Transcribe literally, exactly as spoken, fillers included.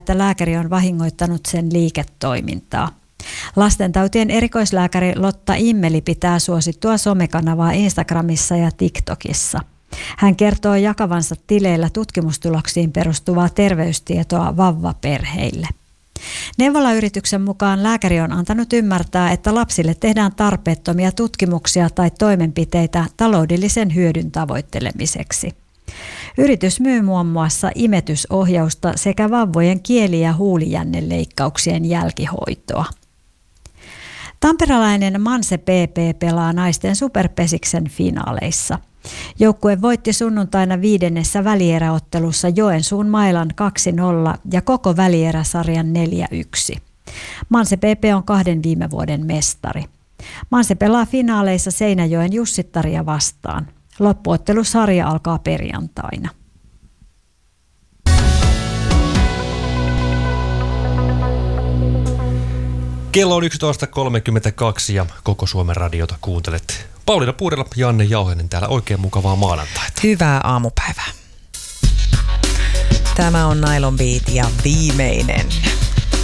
että lääkäri on vahingoittanut sen liiketoimintaa. Lastentautien erikoislääkäri Lotta Immeli pitää suosittua somekanavaa Instagramissa ja TikTokissa. Hän kertoo jakavansa tileillä tutkimustuloksiin perustuvaa terveystietoa vauvaperheille. Neuvolayrityksen mukaan lääkäri on antanut ymmärtää, että lapsille tehdään tarpeettomia tutkimuksia tai toimenpiteitä taloudellisen hyödyn tavoittelemiseksi. Yritys myy muun muassa imetysohjausta sekä vauvojen kieli- ja huulijänneleikkauksien jälkihoitoa. Tamperelainen Manse P P pelaa naisten superpesiksen finaaleissa. Joukkue voitti sunnuntaina viidennessä välieräottelussa Joensuun Mailan kaksi nolla ja koko välieräsarjan neljä yksi. Manse P P on kahden viime vuoden mestari. Manse pelaa finaaleissa Seinäjoen Jussittaria vastaan. Loppuottelusarja alkaa perjantaina. Kello on yksitoista kolmekymmentäkaksi ja koko Suomen radiota kuuntelet. Pauliina Puurela, Janne Jauhenen täällä. Oikein mukavaa maanantaita. Hyvää aamupäivää. Tämä on Nylon Beat ja viimeinen